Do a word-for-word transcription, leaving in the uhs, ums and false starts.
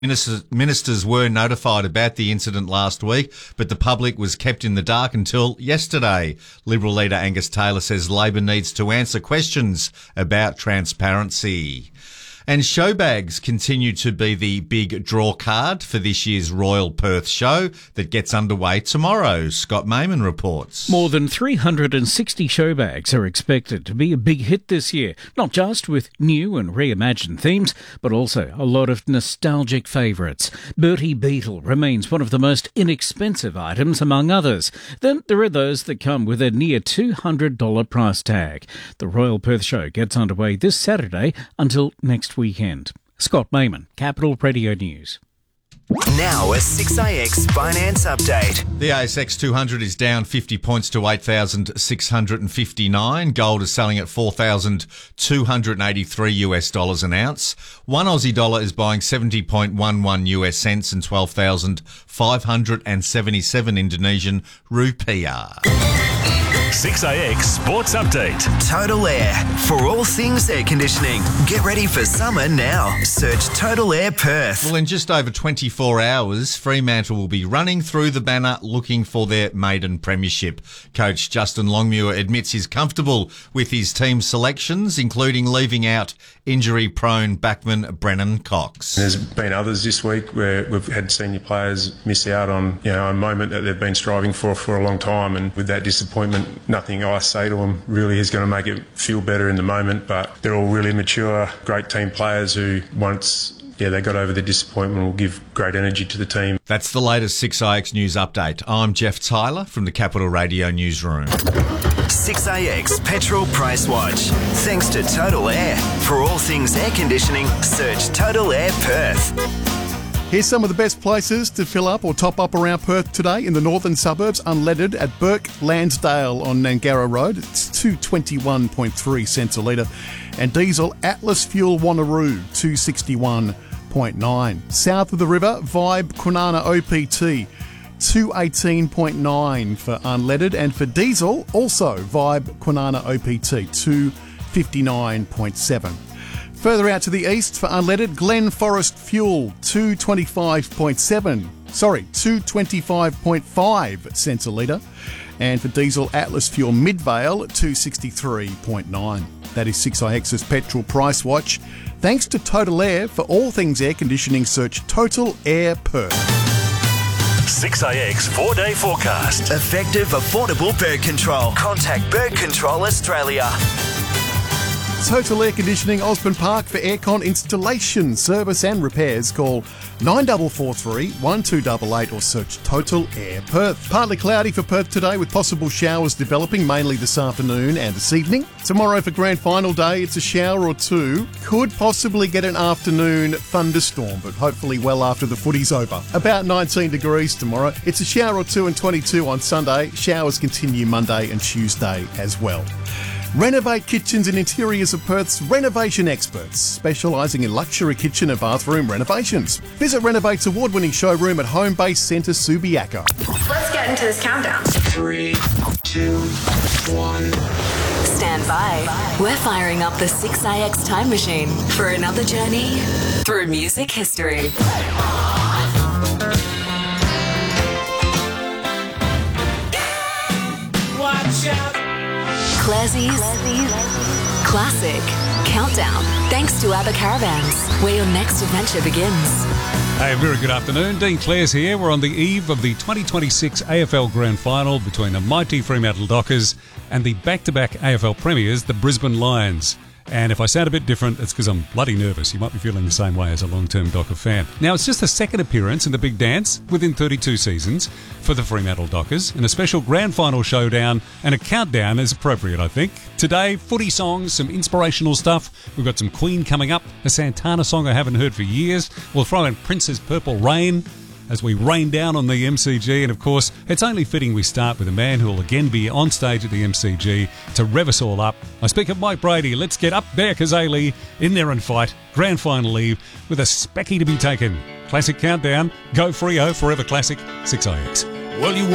Ministers, ministers were notified about the incident last week, but the public was kept in the dark until yesterday. Liberal leader Angus Taylor says Labor needs to answer questions about transparency. And showbags continue to be the big draw card for this year's Royal Perth show that gets underway tomorrow. Scott Mayman reports. More than three hundred sixty showbags are expected to be a big hit this year, not just with new and reimagined themes, but also a lot of nostalgic favourites. Bertie Beetle remains one of the most inexpensive items among others. Then there are those that come with a near two hundred dollars price tag. The Royal Perth show gets underway this Saturday until next weekend. Scott Mayman, Capital Radio News. Now a six A X Finance Update. The A S X two hundred is down fifty points to eight thousand six hundred fifty-nine. Gold is selling at four thousand two hundred eighty-three US dollars an ounce. One Aussie dollar is buying seventy point one one US cents and twelve thousand five hundred seventy-seven Indonesian rupiah. six A X Sports Update. Total Air. For all things air conditioning. Get ready for summer now. Search Total Air Perth. Well, in just over twenty-four hours, Fremantle will be running through the banner looking for their maiden premiership. Coach Justin Longmuir admits he's comfortable with his team selections, including leaving out injury-prone backman Brennan Cox. There's been others this week where we've had senior players miss out on, you know, a moment that they've been striving for for a long time, and with that disappointment, nothing I say to them really is going to make it feel better in the moment. But they're all really mature, great team players who once yeah, they got over the disappointment will give great energy to the team. That's the latest six A X News Update. I'm Jeff Tyler from the Capital Radio Newsroom. six A X Petrol Price Watch. Thanks to Total Air. For all things air conditioning, search Total Air Perth. Here's some of the best places to fill up or top up around Perth today. In the northern suburbs, unleaded at Burke Lansdale on Nangara Road. It's two twenty-one point three cents a litre. And diesel, Atlas Fuel Wanneroo, two sixty-one point nine. South of the river, Vibe Kwinana O P T, two eighteen point nine for unleaded. And for diesel, also Vibe Kwinana O P T, two fifty-nine point seven. Further out to the east for unleaded, Glen Forest Fuel, two twenty-five point seven. Sorry, two twenty-five point five cents a litre. And for diesel, Atlas Fuel Midvale, two sixty-three point nine. That is six A X's Petrol Price Watch. Thanks to Total Air. For all things air conditioning, search Total Air Perth. six A X four-day forecast. Effective, affordable bird control. Contact Bird Control Australia. Total Air Conditioning, Osborne Park. For aircon installation, service and repairs, call nine four four three, one two eight eight or search Total Air Perth. Partly cloudy for Perth today with possible showers developing mainly this afternoon and this evening. Tomorrow for grand final day, it's a shower or two. Could possibly get an afternoon thunderstorm, but hopefully well after the footy's over. About nineteen degrees tomorrow. It's a shower or two and twenty-two on Sunday. Showers continue Monday and Tuesday as well. Renovate Kitchens and Interiors of Perth's renovation experts, specialising in luxury kitchen and bathroom renovations. Visit Renovate's award-winning showroom at Home Base Centre, Subiaco. Let's get into this countdown. Three, two, one. Stand by. We're firing up the six A X time machine for another journey through music history. Watch out. Classie's Classic Countdown. Thanks to ABBA Caravans, where your next adventure begins. Hey, a very good afternoon. Dean Clares here. We're on the eve of the twenty twenty-six A F L Grand Final between the mighty Fremantle Dockers and the back-to-back A F L premiers, the Brisbane Lions. And if I sound a bit different, it's because I'm bloody nervous. You might be feeling the same way as a long-term Docker fan. Now, it's just the second appearance in the Big Dance within thirty-two seasons for the Fremantle Dockers, and a special grand final showdown and a countdown is appropriate, I think. Today, footy songs, some inspirational stuff. We've got some Queen coming up, a Santana song I haven't heard for years. We'll throw in Prince's Purple Rain as we rain down on the M C G. And of course, it's only fitting we start with a man who will again be on stage at the M C G to rev us all up. I speak of Mike Brady. Let's get up there, Kazali, in there and fight. Grand final eve with a specky to be taken. Classic Countdown. Go Freo, forever classic. six A X. Well, you